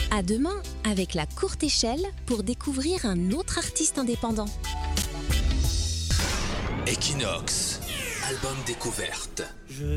À demain avec La Courte Échelle pour découvrir un autre artiste indépendant. Equinox, album découverte.